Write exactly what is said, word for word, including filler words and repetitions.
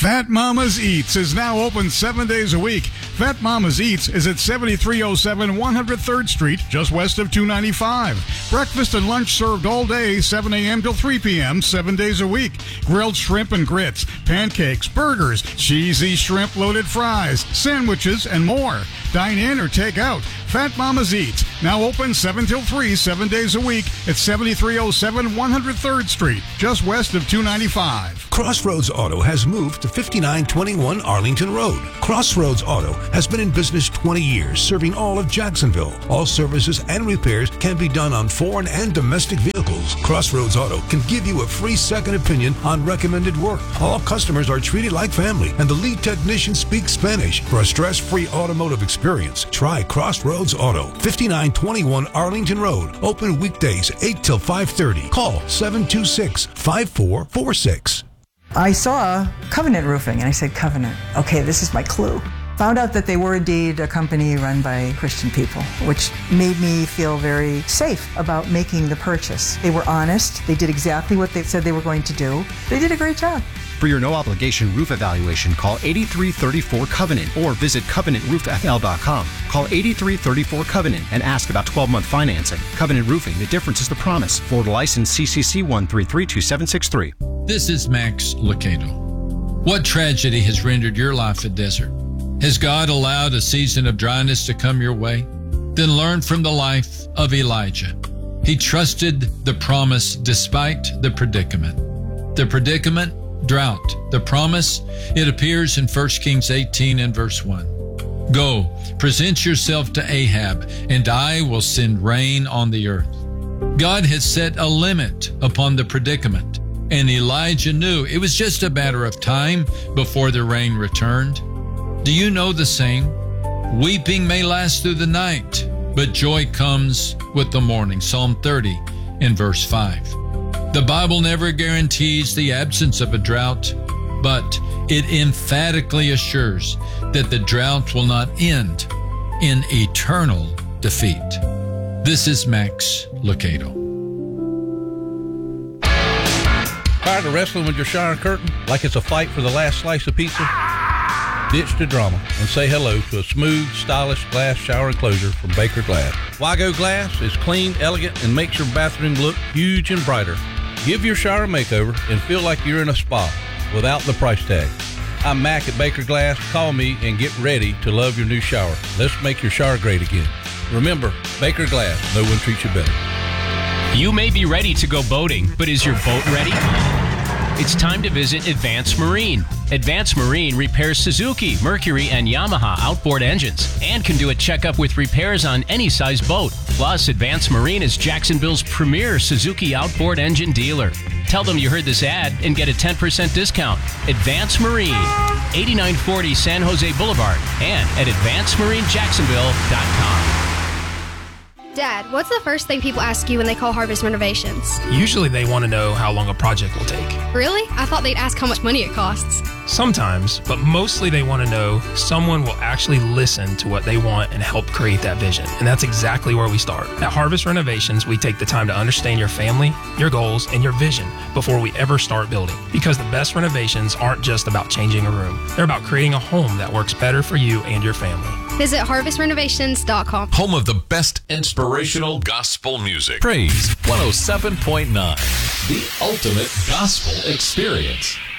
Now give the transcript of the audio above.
Fat Mama's Eats is now open seven days a week. Fat Mama's Eats is at seventy-three oh seven one hundred third Street, just west of two ninety-five. Breakfast and lunch served all day, seven a.m. till three p.m., seven days a week. Grilled shrimp and grits, pancakes, burgers, cheesy shrimp loaded fries, sandwiches, and more. Dine in or take out. Fat Mama's Eats, now open seven till three, seven days a week at seventy-three oh seven one hundred third Street, just west of two ninety-five. Crossroads Auto has moved to fifty-nine twenty-one Arlington Road. Crossroads Auto has been in business twenty years, serving all of Jacksonville. All services and repairs can be done on foreign and domestic vehicles. Crossroads Auto can give you a free second opinion on recommended work. All customers are treated like family, and the lead technician speaks Spanish. For a stress-free automotive experience, try Crossroads Auto, fifty-nine twenty-one Arlington Road. Open weekdays eight till five thirty. Call seven two six, five four four six. I saw Covenant Roofing, and I said, Covenant, okay, this is my clue. Found out that they were indeed a company run by Christian people, which made me feel very safe about making the purchase. They were honest. They did exactly what they said they were going to do. They did a great job. For your no-obligation roof evaluation, call eighty-three thirty-four Covenant or visit covenant roof f l dot com. Call eighty-three thirty-four Covenant and ask about twelve-month financing. Covenant Roofing, the difference is the promise. Florida license C C C one three three two seven six three. This is Max Lucado. What tragedy has rendered your life a desert? Has God allowed a season of dryness to come your way? Then learn from the life of Elijah. He trusted the promise despite the predicament. The predicament, drought. The promise, it appears in First Kings eighteen and verse one. Go, present yourself to Ahab, and I will send rain on the earth. God had set a limit upon the predicament, and Elijah knew it was just a matter of time before the rain returned. Do you know the saying? Weeping may last through the night, but joy comes with the morning. Psalm thirty in verse five. The Bible never guarantees the absence of a drought, but it emphatically assures that the drought will not end in eternal defeat. This is Max Lucado. Tired of wrestling with your shower curtain like it's a fight for the last slice of pizza? Ditch the drama and say hello to a smooth, stylish glass shower enclosure from Baker Glass. Wago Glass is clean, elegant, and makes your bathroom look huge and brighter. Give your shower a makeover and feel like you're in a spa without the price tag. I'm Mac at Baker Glass. Call me and get ready to love your new shower. Let's make your shower great again. Remember, Baker Glass, no one treats you better. You may be ready to go boating, but is your boat ready? It's time to visit Advanced Marine. Advanced Marine repairs Suzuki, Mercury, and Yamaha outboard engines and can do a checkup with repairs on any size boat. Plus, Advanced Marine is Jacksonville's premier Suzuki outboard engine dealer. Tell them you heard this ad and get a ten percent discount. Advanced Marine, eighty-nine forty San Jose Boulevard, and at advanced marine jacksonville dot com. Dad, what's the first thing people ask you when they call Harvest Renovations? Usually they want to know how long a project will take. Really? I thought they'd ask how much money it costs. Sometimes, but mostly they want to know someone will actually listen to what they want and help create that vision. And that's exactly where we start. At Harvest Renovations, we take the time to understand your family, your goals, and your vision before we ever start building. Because the best renovations aren't just about changing a room. They're about creating a home that works better for you and your family. Visit harvest renovations dot com. Home of the best inspirational gospel music. Praise one oh seven point nine, the ultimate gospel experience.